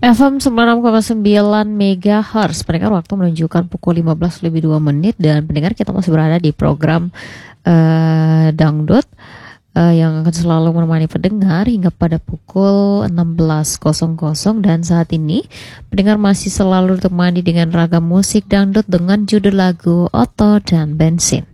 FM 96,9 MHz. Pendengar, waktu menunjukkan pukul 15 lebih 2 menit dan pendengar, kita masih berada di program Dangdut yang akan selalu menemani pendengar hingga pada pukul 16.00, dan saat ini pendengar masih selalu ditemani dengan ragam musik dangdut dengan judul lagu Oto dan Bensin.